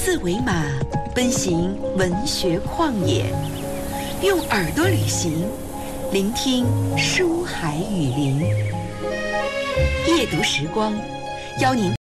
字为马，奔行文学旷野，用耳朵旅行，聆听书海雨林。夜读时光，邀您